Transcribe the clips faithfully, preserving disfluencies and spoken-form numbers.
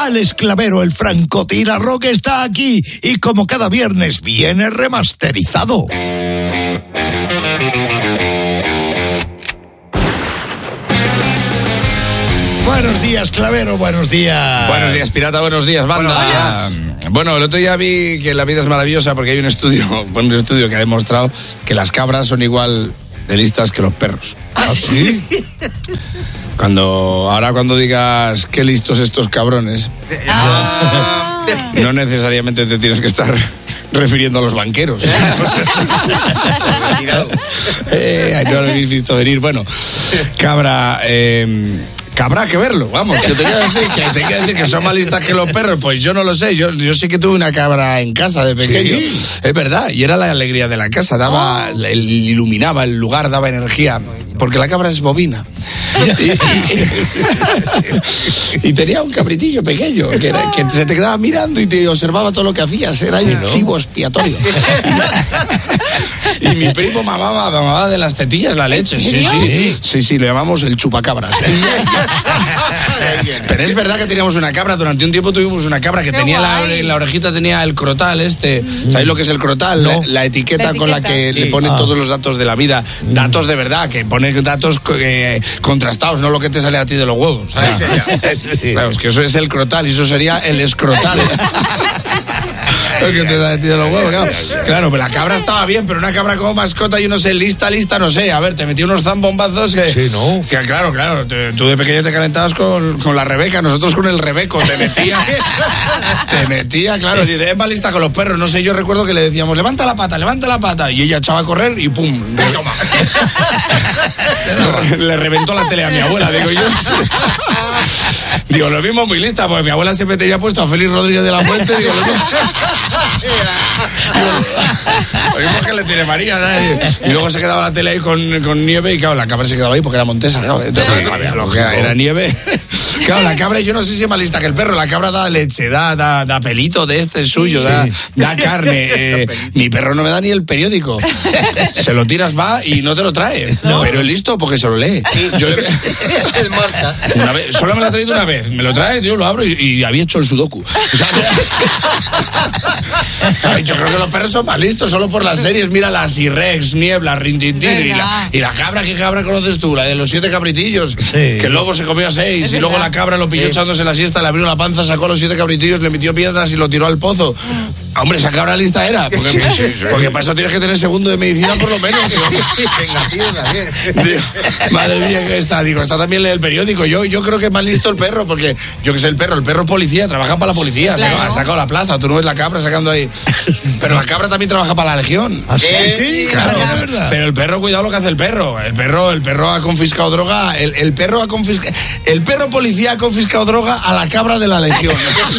Alex Clavero, el Francotira Rock, está aquí y como cada viernes viene remasterizado. Buenos días, Clavero, buenos días. Buenos días, pirata, buenos días, banda. Buenos días. Bueno, el otro día vi que la vida es maravillosa porque hay un estudio, un estudio que ha demostrado que las cabras son igual de listas que los perros. ¿Ah, sí? Cuando, ahora cuando digas qué listos estos cabrones, Ah. no necesariamente te tienes que estar refiriendo a los banqueros. eh, no lo habéis visto venir. Bueno, cabra... Eh, Habrá que verlo, vamos. Yo te quiero decir que, te quiero decir que son más listas que los perros. Pues yo no lo sé. Yo, yo sí que tuve una cabra en casa de pequeño. ¿Sí? Es verdad. Y era la alegría de la casa. Daba, oh. el, iluminaba el lugar, daba energía. Porque la cabra es bovina. Y, y, y, y tenía un cabritillo pequeño que, era, que se te quedaba mirando y te observaba todo lo que hacías. Era el sí, chivo ¿no? expiatorio. Y mi primo mamaba, mamaba de las tetillas la leche. Sí, sí. Sí, sí, lo llamamos el chupacabras. Pero es verdad que teníamos una cabra, durante un tiempo tuvimos una cabra que Qué tenía la, en la orejita tenía el crotal este. ¿Sabéis lo que es el crotal? No. La, la, etiqueta la etiqueta con la que sí. le ponen ah. todos los datos de la vida. Datos de verdad, que pone datos eh, contrastados, no lo que te sale a ti de los huevos. ¿Sabes? Claro, es que eso es el crotal y eso sería el escrotal. Que te sale a ti de los huevos, claro. Claro, pero la cabra estaba bien, pero una cabra como mascota, yo no sé, lista, lista, no sé. A ver, te metí unos zambombazos que... Sí, ¿no? Sí, claro, claro. Te, tú de pequeño te calentabas con, con la Rebeca, nosotros con el Rebeco. Te metía... te metía, claro. Dice, es más lista con los perros. No sé, yo recuerdo que le decíamos, levanta la pata, levanta la pata. Y ella echaba a correr y pum. Le reventó la tele a mi abuela, digo yo. Digo, lo mismo muy lista, porque mi abuela siempre tenía puesto a Félix Rodríguez de la Fuente. Digo, lo mismo... Lo mismo que le tiene María, ¿sabes? Y luego se quedaba la tele ahí con, con nieve y claro, la cabra se quedaba ahí porque era montesa, claro. Entonces, sí, claro, era, era nieve. Claro, la cabra yo no sé si es más lista que el perro. La cabra da leche, da, da, da pelito de este suyo, sí. da, da carne. Eh, mi perro no me da ni el periódico. Se lo tiras, va y no te lo trae. No. Pero es listo porque se lo lee. Sí. Yo le... el marca. Una vez, solo me lo ha traído una vez. Me lo trae, yo lo abro y, y había hecho el sudoku. O sea, yo creo que los perros son más listos solo por las series. Mira las Rex, Niebla, Rintintín y la, y la cabra. ¿Qué cabra conoces tú? La de los siete cabritillos. Sí. Que el lobo se comió a seis es y luego verdad. La cabra lo pilló sí. echándose la siesta, le abrió la panza, sacó a los siete cabritillos, le metió piedras y lo tiró al pozo. Hombre, esa cabra lista era. Porque, sí, sí, sí. porque para eso tienes que tener segundo de medicina por lo menos. Venga, tío, Digo, madre mía, que está. Digo, está también el periódico. Yo, yo creo que es más listo el perro, porque yo que sé, el perro, el perro es policía, trabaja para la policía. Claro. Ha sacado la plaza, tú no ves la cabra sacando ahí. Pero la cabra también trabaja para la legión. ¿Ah, sí? Sí, claro. Verdad. Pero el perro, cuidado lo que hace el perro. El perro, el perro ha confiscado droga. El, el perro ha confiscado. El perro policía ha confiscado droga a la cabra de la legión.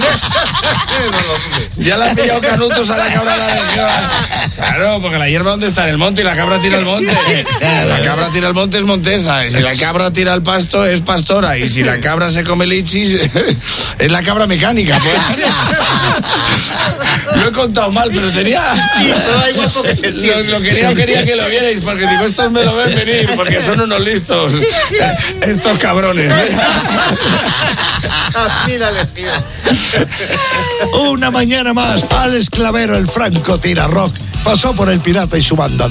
Ya la han pillado canutos a la cabra de la legión. Claro, porque la hierba ¿dónde está? En el monte y la cabra tira al monte. La cabra tira al monte es montesa. Y si la cabra tira al pasto es pastora. Y si la cabra se come lichis es la cabra mecánica. Pues. Lo he contado mal, pero tenía... Sí, pero da igual porque se lo, lo quería, quería que lo vierais, porque digo, estos me lo ven venir, porque son unos listos. Estos cabrones. Una mañana más, Alex Clavero, el Francotira Rock, pasó por el pirata y su banda de